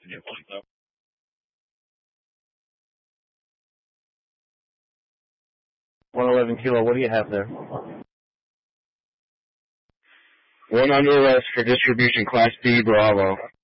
$111 Kilo, what do you have there? 1 under arrest for distribution, Class B, Bravo.